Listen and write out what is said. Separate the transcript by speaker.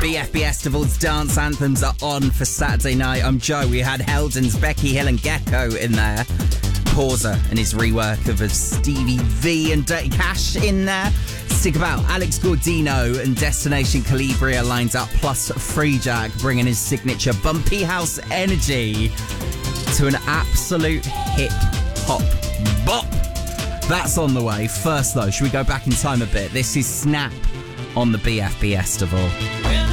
Speaker 1: BFB Estival's dance anthems are on for Saturday night. I'm Joe. We had Heldens, Becky Hill and Gecko in there. Pauser and his rework of Stevie V and Dirty Cash in there. Stick about. Alex Gordino and Destination Calibria lines up, plus Free Jack bringing his signature bumpy house energy to an absolute hip-hop bop. That's on the way. First, though, should we go back in time a bit? This is Snap on the BFB Estival.